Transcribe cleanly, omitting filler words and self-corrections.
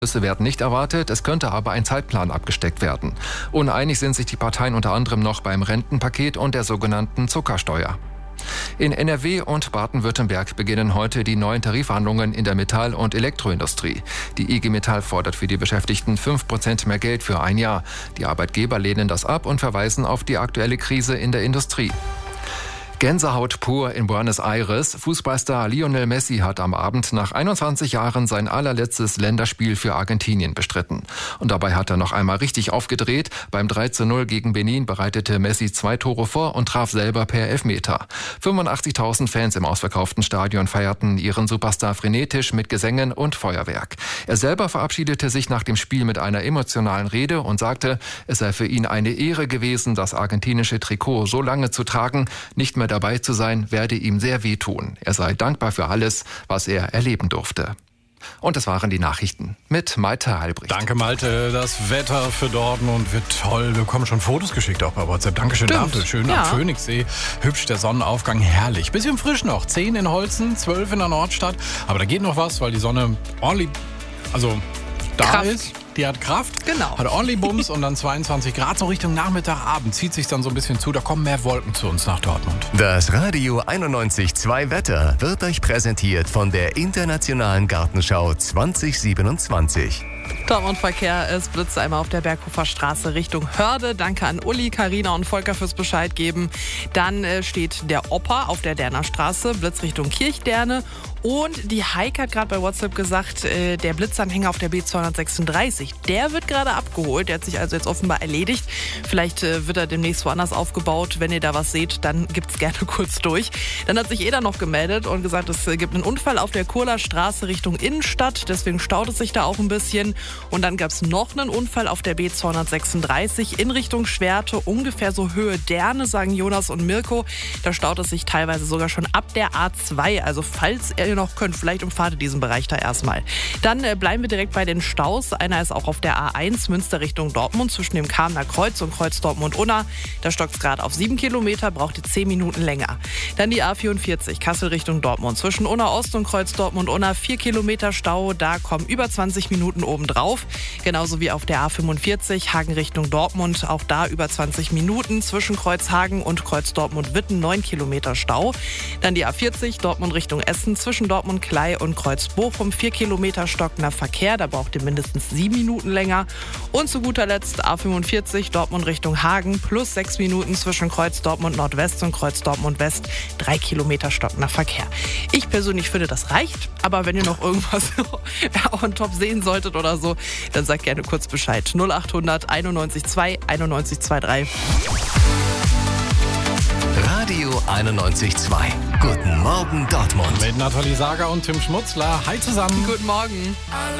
Beschlüsse werden nicht erwartet, es könnte aber ein Zeitplan abgesteckt werden. Uneinig sind sich die Parteien unter anderem noch beim Rentenpaket und der sogenannten Zuckersteuer. In NRW und Baden-Württemberg beginnen heute die neuen Tarifverhandlungen in der Metall- und Elektroindustrie. Die IG Metall fordert für die Beschäftigten 5% mehr Geld für ein Jahr. Die Arbeitgeber lehnen das ab und verweisen auf die aktuelle Krise in der Industrie. Gänsehaut pur in Buenos Aires. Fußballstar Lionel Messi hat am Abend nach 21 Jahren sein allerletztes Länderspiel für Argentinien bestritten. Und dabei hat er noch einmal richtig aufgedreht. Beim 3:0 gegen Benin bereitete Messi 2 Tore vor und traf selber per Elfmeter. 85.000 Fans im ausverkauften Stadion feierten ihren Superstar frenetisch mit Gesängen und Feuerwerk. Er selber verabschiedete sich nach dem Spiel mit einer emotionalen Rede und sagte, es sei für ihn eine Ehre gewesen, das argentinische Trikot so lange zu tragen. Nicht mehr dabei zu sein, werde ihm sehr wehtun. Er sei dankbar für alles, was er erleben durfte. Und das waren die Nachrichten mit Malte Albrecht. Danke, Malte. Das Wetter für Dortmund wird toll. Wir bekommen schon Fotos geschickt, auch bei WhatsApp. Dankeschön dafür. Schön am Phoenixsee. Hübsch, der Sonnenaufgang, herrlich. Bisschen frisch noch. 10 in Holzen, 12 in der Nordstadt. Aber da geht noch was, weil die Sonne ordentlich, da ist. Die hat Kraft, hat ordentlich Bums und dann 22 Grad. So Richtung Nachmittag, Abend zieht sich dann so ein bisschen zu. Da kommen mehr Wolken zu uns nach Dortmund. Das Radio 91.2 Wetter wird euch präsentiert von der Internationalen Gartenschau 2027. Dortmund-Verkehr, es blitzt einmal auf der Berghofer Straße Richtung Hörde. Danke an Uli, Carina und Volker fürs Bescheid geben. Dann steht der Opa auf der Derner Straße, Blitz Richtung Kirchderne. Und die Heike hat gerade bei WhatsApp gesagt, der Blitzanhänger auf der B236, der wird gerade abgeholt. Der hat sich also jetzt offenbar erledigt. Vielleicht wird er demnächst woanders aufgebaut. Wenn ihr da was seht, dann gibt's gerne kurz durch. Dann hat sich Eda noch gemeldet und gesagt, es gibt einen Unfall auf der Kurler Straße Richtung Innenstadt. Deswegen staut es sich da auch ein bisschen. Und dann gab es noch einen Unfall auf der B236 in Richtung Schwerte, ungefähr so Höhe Derne, sagen Jonas und Mirko. Da staut es sich teilweise sogar schon ab der A2. Also falls ihr noch könnt, vielleicht umfahrt ihr diesen Bereich da erstmal. Dann bleiben wir direkt bei den Staus. Einer ist auch auf der A1 Münster Richtung Dortmund zwischen dem Kamener Kreuz und Kreuz Dortmund-Unna. Da stockt es gerade auf 7 Kilometer, braucht ihr 10 Minuten länger. Dann die A44 Kassel Richtung Dortmund zwischen Unna Ost und Kreuz Dortmund-Unna 4 Kilometer Stau. Da kommen über 20 Minuten obendrauf. Genauso wie auf der A45 Hagen Richtung Dortmund. Auch da über 20 Minuten zwischen Kreuz Hagen und Kreuz Dortmund-Witten 9 Kilometer Stau. Dann die A40 Dortmund Richtung Essen zwischen Dortmund-Klei und Kreuz-Bochum 4 Kilometer stockender Verkehr. Da braucht ihr mindestens 7 Minuten länger. Und zu guter Letzt A45 Dortmund Richtung Hagen plus 6 Minuten zwischen Kreuz Dortmund Nordwest und Kreuz Dortmund West 3 Kilometer stockender Verkehr. Ich persönlich finde, das reicht. Aber wenn ihr noch irgendwas on top sehen solltet oder so, dann sagt gerne kurz Bescheid. 0800 91.2 91.23. Radio 91.2. Guten Morgen Dortmund. Mit Nathalie Sager und Tim Schmutzler. Hi zusammen. Guten Morgen.